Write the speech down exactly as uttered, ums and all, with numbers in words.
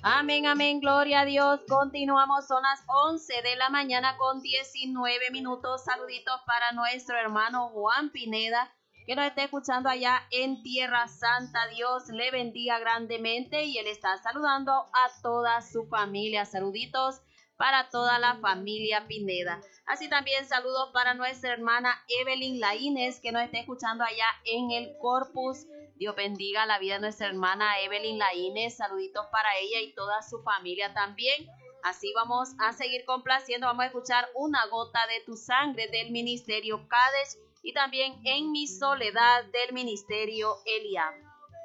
Amén, amén, gloria a Dios. Continuamos, son las once de la mañana con diecinueve minutos. Saluditos para nuestro hermano Juan Pineda, que nos está escuchando allá en Tierra Santa. Dios le bendiga grandemente y él está saludando a toda su familia. Saluditos para toda la familia Pineda. Así también saludos para nuestra hermana Evelyn Laínez, que nos está escuchando allá en el Corpus. Dios bendiga la vida de nuestra hermana Evelyn Laínez. Saluditos para ella y toda su familia también. Así vamos a seguir complaciendo. Vamos a escuchar Una gota de tu sangre del ministerio Kadesh y también En mi soledad del ministerio Eliab.